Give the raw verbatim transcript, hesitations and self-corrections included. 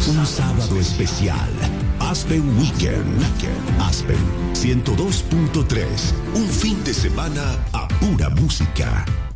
Un sábado especial. Aspen Weekend. Aspen ciento dos punto tres. Un fin de semana a pura música.